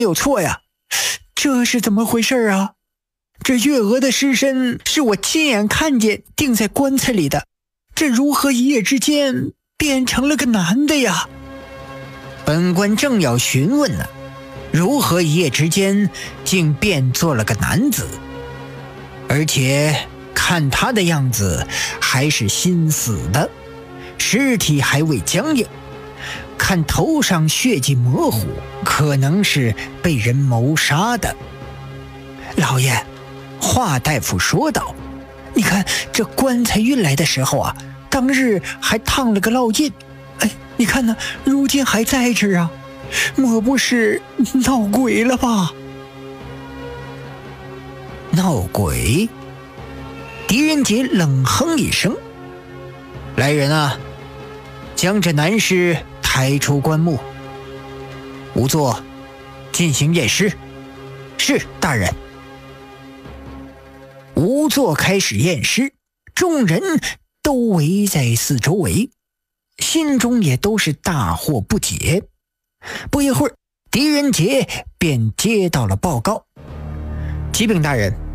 有错呀，这是怎么回事啊？这月娥的尸身是我亲眼看见钉在棺材里的，这如何一夜之间变成了个男的呀？本官正要询问呢，如何一夜之间竟变做了个男子？而且看他的样子还是新死的，尸体还未僵硬，看头上血迹模糊，可能是被人谋杀的。老爷，华大夫说道，你看这棺材运来的时候啊，当日还烫了个烙印，你看呢，如今还在这儿啊，莫不是闹鬼了吧？闹鬼？狄仁杰冷哼一声，来人啊，将这男尸抬出棺木，仵作进行验尸。是，大人。仵作开始验尸，众人都围在四周围，心中也都是大惑不解。不一会儿，狄仁杰便接到了报告：启禀大人，